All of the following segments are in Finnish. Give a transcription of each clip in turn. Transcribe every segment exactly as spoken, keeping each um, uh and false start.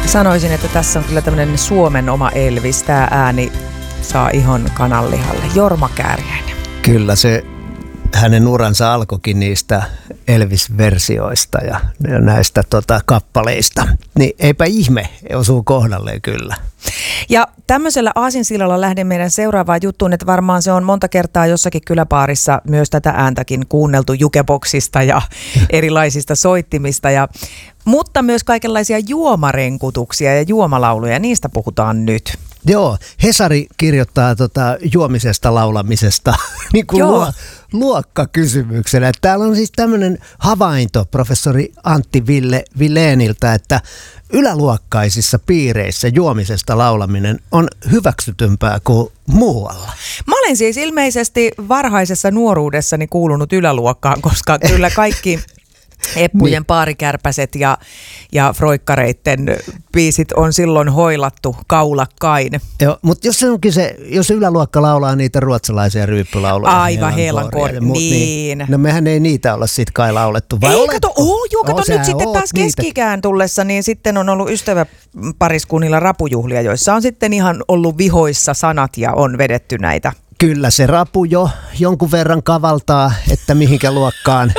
Sanoisin, että tässä on kyllä tämmöinen Suomen oma Elvis. Tämä ääni saa ihon kananlihalle. Jorma Kääriäinen. Kyllä se hänen uransa alkoikin niistä Elvis-versioista ja näistä tota, kappaleista. Niin eipä ihme, osuu kohdalleen kyllä. Ja tämmöisellä aasinsillalla lähden meidän seuraavaan juttuun, että varmaan se on monta kertaa jossakin kyläpaarissa myös tätä ääntäkin kuunneltu jukeboksista ja erilaisista soittimista. Ja, mutta myös kaikenlaisia juomarenkutuksia ja juomalauluja, niistä puhutaan nyt. Joo, Hesari kirjoittaa tota juomisesta laulamisesta niin kuin luo, luokkakysymyksenä. Täällä on siis tämmöinen havainto professori Antti Ville Vileeniltä, että yläluokkaisissa piireissä juomisesta laulaminen on hyväksytympää kuin muualla. Mä olen siis ilmeisesti varhaisessa nuoruudessani kuulunut yläluokkaan, koska kyllä kaikki Eppujen niin. Paarikärpäset ja, ja Froikkareitten biisit on silloin hoilattu kaulakkain. Joo, mutta jos se onkin se, jos yläluokka laulaa niitä ruotsalaisia ryyppylauluja. Aivan Helankoor, niin. niin. No mehän ei niitä olla sit kai laulettu. Vai ei oletko? kato, oh, joo, kato oh, nyt sitten taas keskikään tullessa, niin sitten on ollut ystäväpariskunnilla rapujuhlia, joissa on sitten ihan ollut vihoissa sanat ja on vedetty näitä. Kyllä se rapu jo jonkun verran kavaltaa, että mihinkä luokkaan.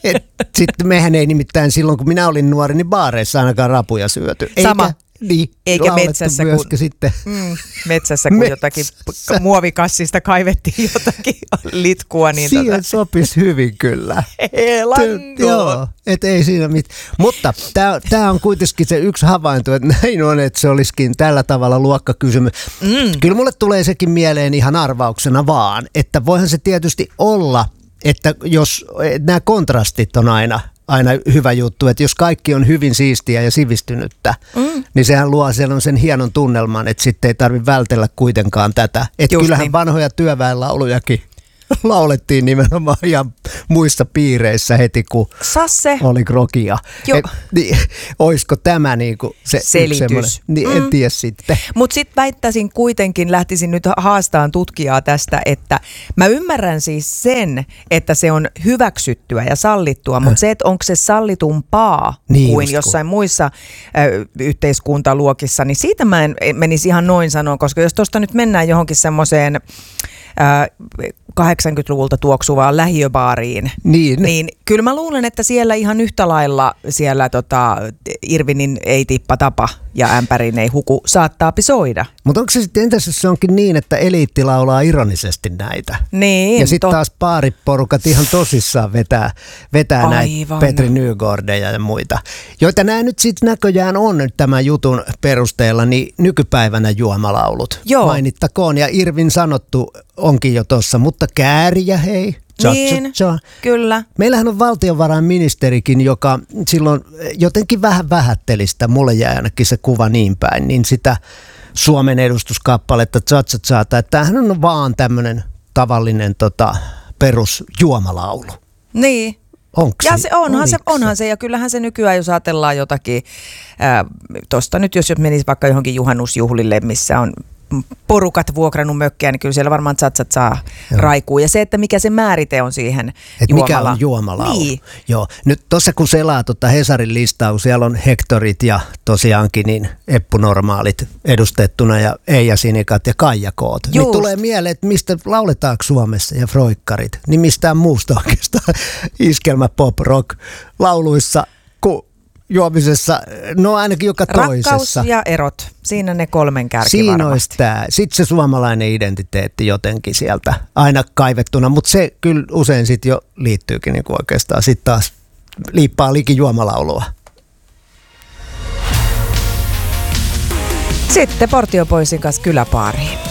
Sitten mehän ei nimittäin silloin, kun minä olin nuori, niin baareissa ainakaan rapuja syöty. Sama. Eikä, niin, eikä metsässä, kun, sitten. Mm, metsässä, kun jotakin muovikassista kaivettiin jotakin litkua. Niin siihen tota. sopisi hyvin kyllä. Helanko. Joo, et ei siinä mitään. Mutta tämä on kuitenkin se yksi havainto, että näin on, että se olisikin tällä tavalla luokkakysymys. Mm. Kyllä mulle tulee sekin mieleen ihan arvauksena vaan, että voihan se tietysti olla, että jos nämä kontrastit on aina, aina hyvä juttu, että jos kaikki on hyvin siistiä ja sivistynyttä, mm. niin sehän luo sen hienon tunnelman, että sitten ei tarvitse vältellä kuitenkaan tätä. Että kyllähän niin. Vanhoja työväenlaulujakin laulettiin nimenomaan ihan muissa piireissä heti, kun Sasse. oli krokia. Et, niin, olisiko tämä niinku se selitys? Niin, en mm. tiedä sitten. Mutta sitten väittäisin kuitenkin, lähtisin nyt haastaan tutkijaa tästä, että mä ymmärrän siis sen, että se on hyväksyttyä ja sallittua, mutta se, että onko se sallitumpaa niin kuin jossain muissa ö, yhteiskuntaluokissa, niin siitä mä en menisi ihan noin sanoa, koska jos tuosta nyt mennään johonkin semmoiseen kahdeksankymmentäluvulta tuoksuvaan lähiöbaariin, niin. niin kyllä mä luulen, että siellä ihan yhtä lailla siellä tota, Irvinin ei tippa tapa ja ämpärin ei huku saattaa soida. Mutta onko se sitten, entäs jos se onkin niin, että eliitti laulaa ironisesti näitä? Niin. Ja sitten taas paariporukat ihan tosissaan vetää, vetää näitä Petri Nygårdeja ja muita, joita nämä nyt sitten näköjään on nyt tämän jutun perusteella, niin nykypäivänä juomalaulut. Joo. Mainittakoon, ja Irvin sanottu onkin jo tossa, mutta Kääriä hei. Cha, niin, cha, cha. Kyllä. Meillähän on valtiovarainministerikin, joka silloin jotenkin vähän vähätteli sitä, mulle jäi ainakin se kuva niin päin, niin sitä Suomen edustuskappaletta cha, cha, cha, että tämähän on vaan tämmöinen tavallinen tota, perusjuomalaulu. Niin. Onko ja se, onhan, se, onhan se, ja kyllähän se nykyään, jos ajatellaan jotakin, tuosta nyt jos menisi vaikka johonkin juhannusjuhlille, missä on porukat vuokrannut mökkiä, niin kyllä siellä varmaan tsatsat saa raikuu. Ja se, että mikä se määrite on siihen Et juomala. Mikä on juomalaulu. Niin. Joo. Nyt tuossa kun selaa tuota Hesarin listaa, siellä on Hektorit ja tosiaankin niin Eppunormaalit edustettuna ja Eija Sinikat ja Kaija Koot. Niin tulee mieleen, että mistä lauletaanko Suomessa ja Froikkarit, niin mistään muusta oikeastaan iskelmä pop rock lauluissa kuin juomisessa, no ainakin joka toisessa. Rakkaus ja erot, siinä ne kolmen kärki siinä varmasti. Olisi tämä. Sitten se suomalainen identiteetti jotenkin sieltä aina kaivettuna, mutta se kyllä usein sitten jo liittyykin niinku oikeastaan sitten taas liippaa liki juomalaulua. Sitten Portiopoisin kanssa kyläpaariin.